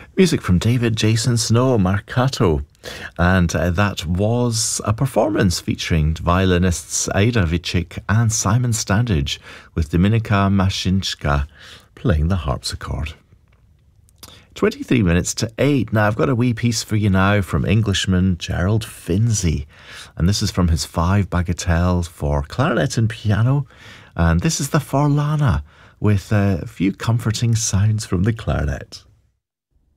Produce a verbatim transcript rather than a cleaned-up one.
Music from David Jason Snow, Marcato. And uh, that was a performance featuring violinists Aida Vicik and Simon Standage, with Dominika Maszinska playing the harpsichord. twenty-three minutes to eight. Now, I've got a wee piece for you now from Englishman Gerald Finzi. And this is from his five bagatelles for clarinet and piano. And this is the Forlana, with a few comforting sounds from the clarinet.